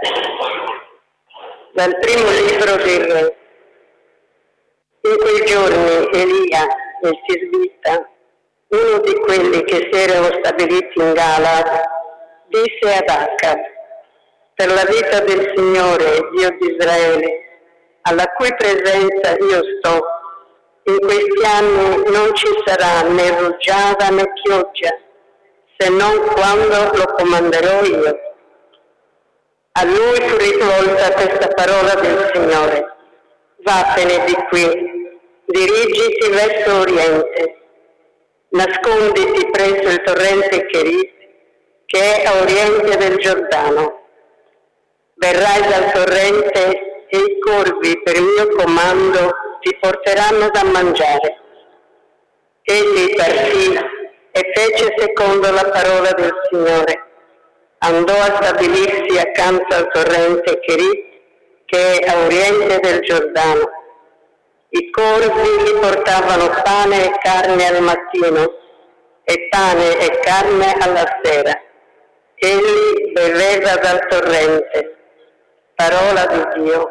Dal primo libro dei Re. In quei giorni Elia, il tisbita, uno di quelli che si erano stabiliti in Galad, disse ad Acab: per la vita del Signore, Dio di Israele, alla cui presenza io sto, in questi anni non ci sarà né rugiada né pioggia, se non quando lo comanderò io. A lui fu rivolta questa parola del Signore: vattene di qui, dirigiti verso oriente, nasconditi presso il torrente Cherit, che è a oriente del Giordano. Verrai dal torrente e i corvi per mio comando ti porteranno da mangiare. Egli partì e fece secondo la parola del Signore. Andò a stabilirsi accanto al torrente Cherit, che è a oriente del Giordano. I corvi gli portavano pane e carne al mattino e pane e carne alla sera. Egli beveva dal torrente. Parola di Dio.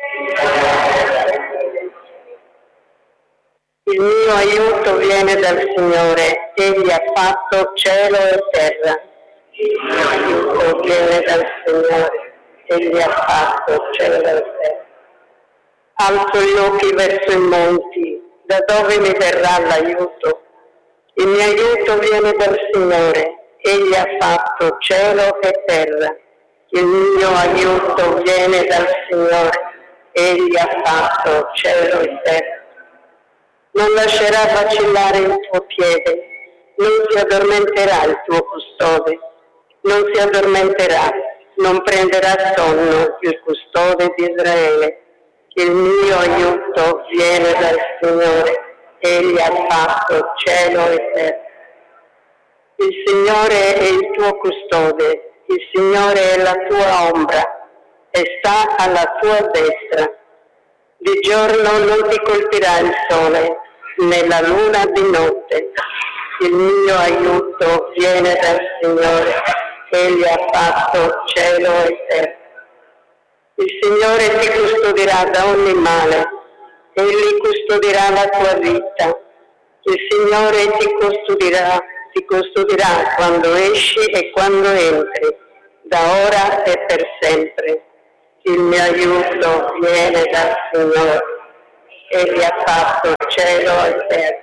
Il mio aiuto viene dal Signore, Egli ha fatto cielo e terra. Il mio aiuto viene dal Signore, Egli ha fatto cielo e terra. Alzo gli occhi verso i monti, da dove mi verrà l'aiuto? Il mio aiuto viene dal Signore, Egli ha fatto cielo e terra. Il mio aiuto viene dal Signore, Egli ha fatto cielo e terra. Non lascerà vacillare il tuo piede, non si addormenterà il tuo custode, non si addormenterà, non prenderà sonno il custode di Israele. Il mio aiuto viene dal Signore, Egli ha fatto cielo e terra. Il Signore è il tuo custode, il Signore è la tua ombra e sta alla tua destra. Di giorno non ti colpirà il sole, né la luna di notte. Il mio aiuto viene dal Signore, Egli ha fatto cielo e terra. Il Signore ti custodirà da ogni male, Egli custodirà la tua vita. Il Signore ti custodirà quando esci e quando entri, da ora e per sempre. Il mio aiuto viene dal Signore, Egli ha fatto cielo e terra.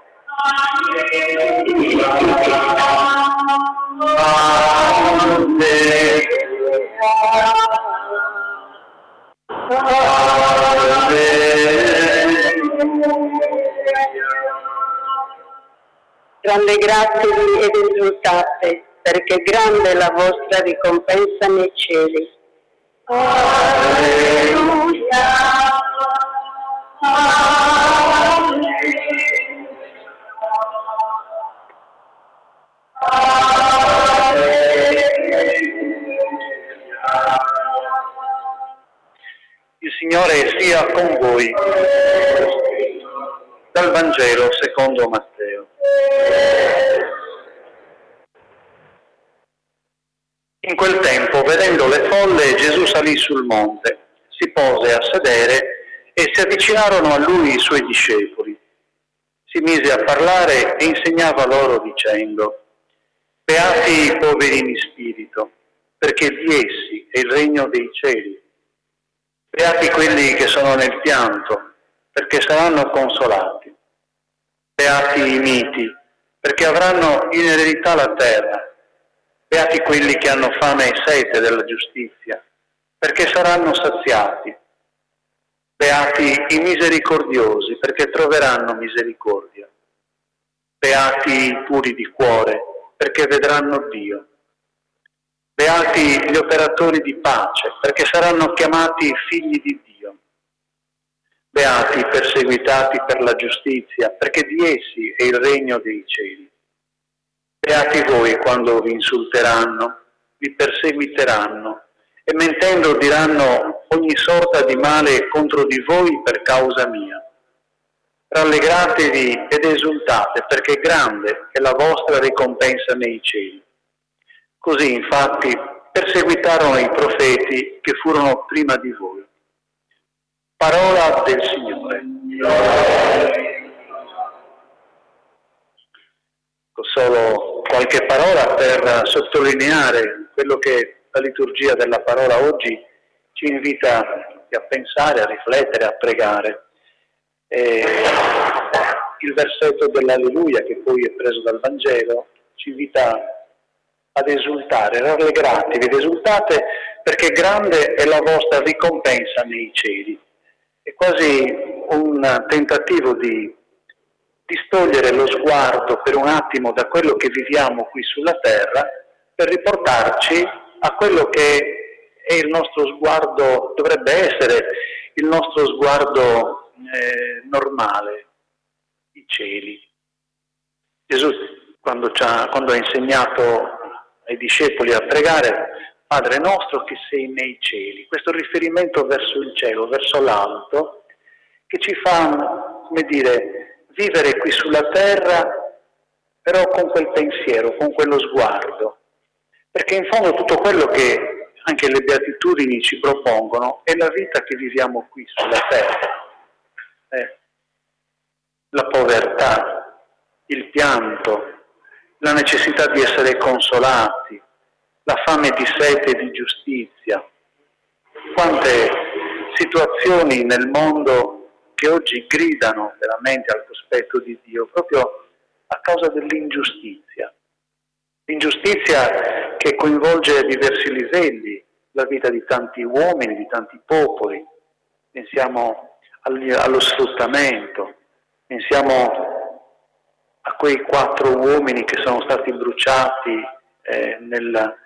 Rallegratevi ed esultate, perché grande è la vostra ricompensa nei cieli. Alleluia. Il Signore sia con voi. Dal Vangelo secondo Matteo. In quel tempo, vedendo le folle, Gesù salì sul monte, si pose a sedere e si avvicinarono a lui i suoi discepoli. Si mise a parlare e insegnava loro dicendo: beati i poveri in spirito, perché di essi è il regno dei cieli. Beati quelli che sono nel pianto, perché saranno consolati. Beati i miti, perché avranno in eredità la terra. Beati quelli che hanno fame e sete della giustizia, perché saranno saziati. Beati i misericordiosi, perché troveranno misericordia. Beati i puri di cuore, perché vedranno Dio. Beati gli operatori di pace, perché saranno chiamati figli di Dio. Beati i perseguitati per la giustizia, perché di essi è il regno dei cieli. Beati voi quando vi insulteranno, vi perseguiteranno e mentendo diranno ogni sorta di male contro di voi per causa mia. Rallegratevi ed esultate, perché grande è la vostra ricompensa nei cieli. Così infatti perseguitarono i profeti che furono prima di voi. Parola del Signore. Solo qualche parola per sottolineare quello che la liturgia della parola oggi ci invita a pensare, a riflettere, a pregare. Il versetto dell'Alleluia, che poi è preso dal Vangelo, ci invita ad esultare, rallegratevi ed esultate perché grande è la vostra ricompensa nei cieli. È quasi un tentativo di distogliere lo sguardo per un attimo da quello che viviamo qui sulla terra per riportarci a quello che è il nostro sguardo, dovrebbe essere il nostro sguardo normale, i cieli. Gesù quando ha insegnato ai discepoli a pregare, Padre nostro che sei nei cieli, questo riferimento verso il cielo, verso l'alto, che ci fa, come dire, vivere qui sulla terra, però con quel pensiero, con quello sguardo, perché in fondo tutto quello che anche le beatitudini ci propongono è la vita che viviamo qui sulla terra. La povertà, il pianto, la necessità di essere consolati, la fame di sete e di giustizia. Quante situazioni nel mondo che oggi gridano veramente al cospetto di Dio, proprio a causa dell'ingiustizia. L'ingiustizia che coinvolge a diversi livelli la vita di tanti uomini, di tanti popoli. Pensiamo allo sfruttamento, pensiamo a quei 4 uomini che sono stati bruciati nel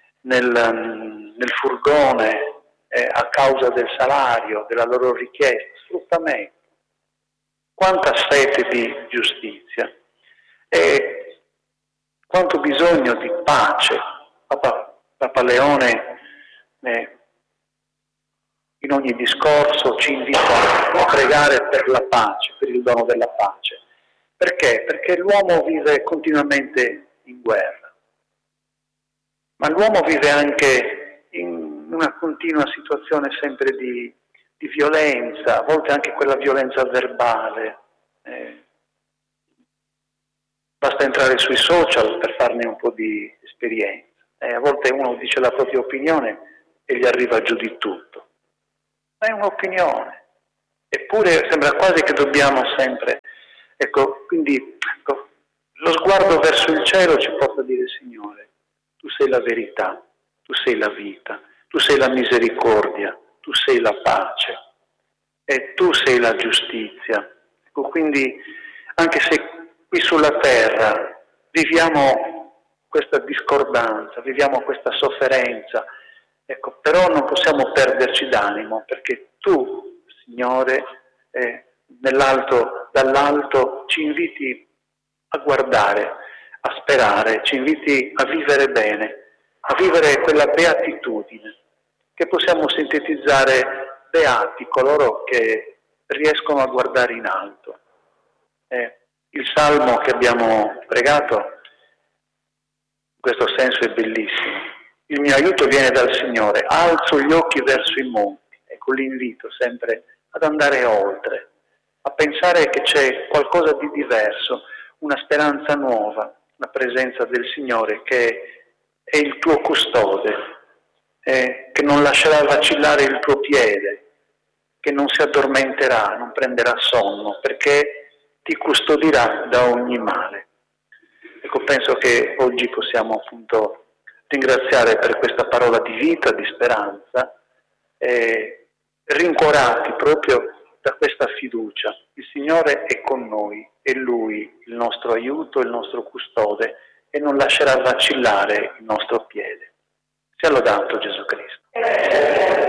furgone a causa del salario, della loro richiesta, sfruttamento. Quanta sete di giustizia e quanto bisogno di pace. Papa Leone in ogni discorso ci invita a pregare per la pace, per il dono della pace. Perché? Perché l'uomo vive continuamente in guerra, ma l'uomo vive anche in una continua situazione sempre di violenza, a volte anche quella violenza verbale. Basta entrare sui social per farne un po' di esperienza. A volte uno dice la propria opinione e gli arriva giù di tutto. Ma è un'opinione. Eppure sembra quasi che dobbiamo sempre... Quindi lo sguardo verso il cielo ci porta a dire: Signore, tu sei la verità, tu sei la vita, tu sei la misericordia, tu sei la pace e tu sei la giustizia. Quindi anche se qui sulla terra viviamo questa discordanza, viviamo questa sofferenza, però non possiamo perderci d'animo, perché tu, Signore, dall'alto ci inviti a guardare, a sperare, ci inviti a vivere bene, a vivere quella beatitudine che possiamo sintetizzare: beati coloro che riescono a guardare in alto. Il salmo che abbiamo pregato in questo senso è bellissimo. Il mio aiuto viene dal Signore, alzo gli occhi verso i monti. Ecco l'invito sempre ad andare oltre, a pensare che c'è qualcosa di diverso, una speranza nuova, la presenza del Signore che è il tuo custode, che non lascerà vacillare il tuo piede, che non si addormenterà, non prenderà sonno, perché ti custodirà da ogni male. Penso che oggi possiamo appunto ringraziare per questa parola di vita, di speranza, rincuorati proprio da questa fiducia. Il Signore è con noi, è Lui il nostro aiuto, il nostro custode, e non lascerà vacillare il nostro piede. Sia lodato Gesù Cristo.